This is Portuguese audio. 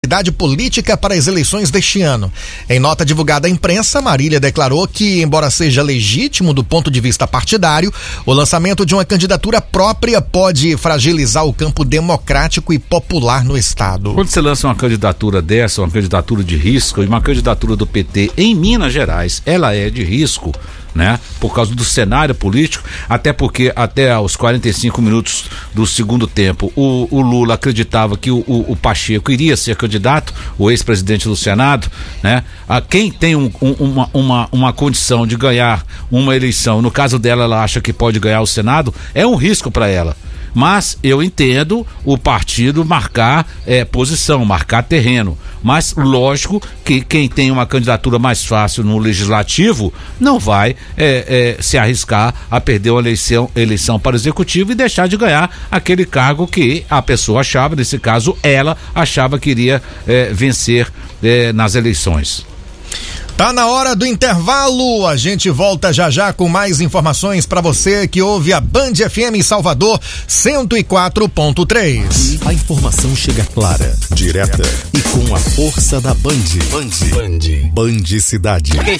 política para as eleições deste ano. Em nota divulgada à imprensa, Marília declarou que, embora seja legítimo do ponto de vista partidário, o lançamento de uma candidatura própria pode fragilizar o campo democrático e popular no estado. Quando você lança uma candidatura dessa, uma candidatura de risco, e uma candidatura do PT em Minas Gerais, ela é de risco, né? Por causa do cenário político, até porque até aos 45 minutos do segundo tempo o Lula acreditava que o Pacheco iria ser candidato, o ex-presidente do Senado, né? A quem tem uma condição de ganhar uma eleição, no caso dela, ela acha que pode ganhar o Senado, é um risco para ela. Mas eu entendo o partido marcar posição, marcar terreno. Mas lógico que quem tem uma candidatura mais fácil no legislativo não vai se arriscar a perder uma eleição para o executivo e deixar de ganhar aquele cargo que a pessoa achava, nesse caso ela achava que iria vencer nas eleições. Tá na hora do intervalo, a gente volta já com mais informações para você que ouve a Band FM em Salvador 104.3. A informação chega clara, direta e com a força da Band. Band Cidade.